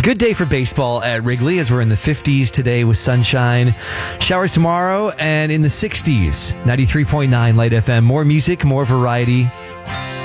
Good day for baseball at Wrigley as we're in the 50s today with sunshine. Showers tomorrow and in the 60s. 93.9 Light FM. More music, more variety.